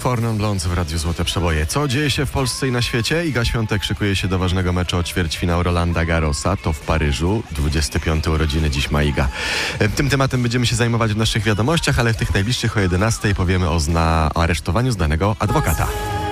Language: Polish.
Four Non Blondes w Radiu Złote Przeboje. Co dzieje się w Polsce i na świecie? Iga Świątek szykuje się do ważnego meczu o ćwierćfinał Rolanda Garrosa. To w Paryżu. 25 urodziny dziś ma Iga. Tym tematem będziemy się zajmować w naszych wiadomościach, ale w tych najbliższych o 11 powiemy o aresztowaniu znanego adwokata.